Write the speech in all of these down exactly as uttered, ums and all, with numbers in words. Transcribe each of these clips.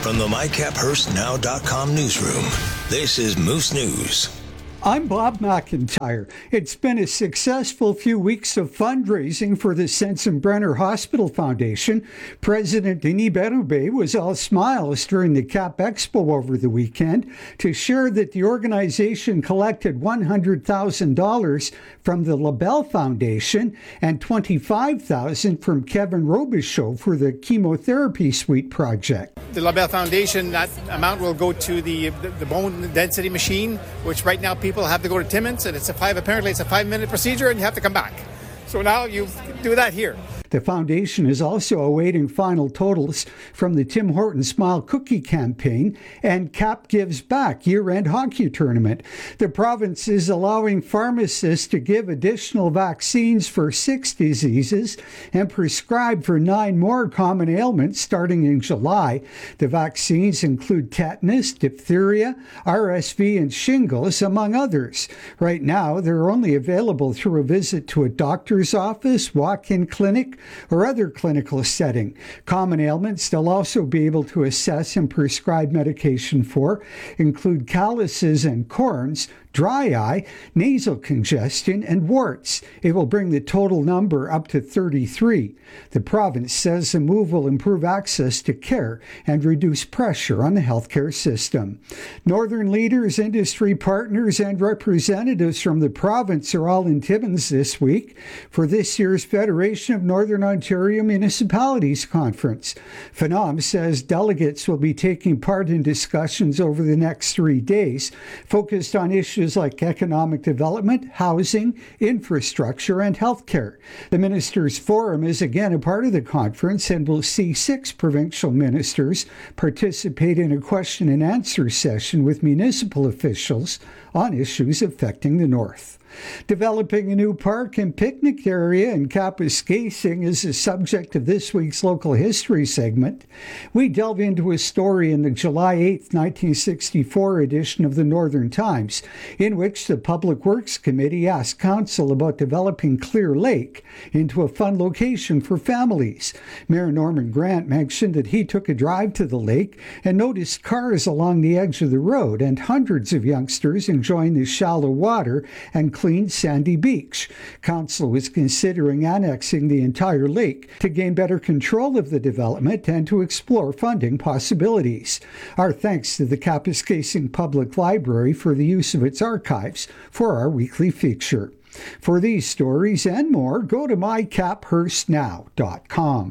From the my cap hearst now dot com newsroom, this is Moose News. I'm Bob McIntyre. It's been a successful few weeks of fundraising for the Sensenbrenner Hospital Foundation. President Denis Bérubé was all smiles during the CAP Expo over the weekend to share that the organization collected one hundred thousand dollars from the LaBelle Foundation and twenty-five thousand dollars from Kevin Robichaud for the chemotherapy suite project. The LaBelle Foundation, that amount will go to the, the, the bone density machine, which right now people have to go to Timmins, and it's a five, apparently it's a five minute procedure and you have to come back. So now you do that here. The foundation is also awaiting final totals from the Tim Hortons Smile Cookie campaign and CAP Gives Back year-end hockey tournament. The province is allowing pharmacists to give additional vaccines for six diseases and prescribe for nine more common ailments starting in July. The vaccines include tetanus, diphtheria, R S V, and shingles, among others. Right now, they're only available through a visit to a doctor's office, walk-in clinic, or other clinical setting. Common ailments they'll also be able to assess and prescribe medication for include calluses and corns, dry eye, nasal congestion, and warts. It will bring the total number up to thirty-three. The province says the move will improve access to care and reduce pressure on the healthcare system. Northern leaders, industry partners, and representatives from the province are all in Timmins this week for this year's Federation of Northern Ontario Municipalities Conference. FNOM says delegates will be taking part in discussions over the next three days focused on issues like economic development, housing, infrastructure, and healthcare. The Ministers' Forum is again a part of the conference and will see six provincial ministers participate in a question and answer session with municipal officials on issues affecting the North. Developing a new park and picnic area in Kapuskasing is the subject of this week's Local History segment. We delve into a story in the July eighth, nineteen sixty-four edition of the Northern Times, in which the Public Works Committee asked Council about developing Clear Lake into a fun location for families. Mayor Norman Grant mentioned that he took a drive to the lake and noticed cars along the edge of the road and hundreds of youngsters enjoying the shallow water and clean sandy beach. Council was considering annexing the entire lake to gain better control of the development and to explore funding possibilities. Our thanks to the Kapuskasing Public Library for the use of its archives for our weekly feature. For these stories and more, go to my cap hearst now dot com.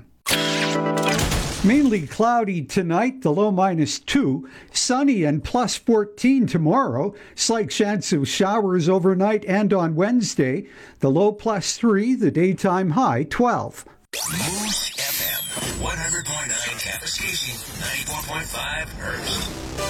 Mainly cloudy tonight, the low minus two. Sunny and plus fourteen tomorrow. Slight chance of showers overnight and on Wednesday. The low plus three, the daytime high twelve. Moose F M, one hundred point nine Kapuskasing, ninety-four point five Hearst.